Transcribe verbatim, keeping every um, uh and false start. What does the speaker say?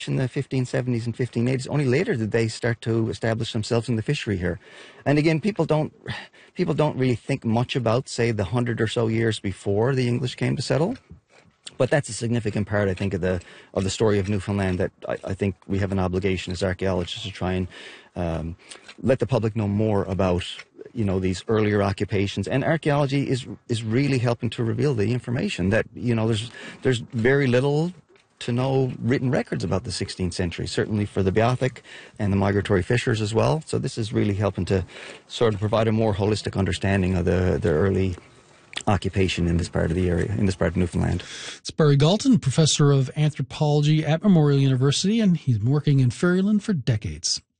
in the fifteen seventies and fifteen eighties. Only later did they start to establish themselves in the fishery here. And again, people don't people don't really think much about, say, the hundred or so years before the English came to settle. But that's a significant part, I think, of the of the story of Newfoundland that I, I think we have an obligation as archaeologists to try and um, let the public know more about, you know, these earlier occupations. And archaeology is is really helping to reveal the information that, you know, there's there's very little to no written records about the sixteenth century, certainly for the Beothuk and the migratory fishers as well. So this is really helping to sort of provide a more holistic understanding of the, the early occupation in this part of the area, in this part of Newfoundland. It's Barry Galton, professor of anthropology at Memorial University, and he's been working in Ferryland for decades.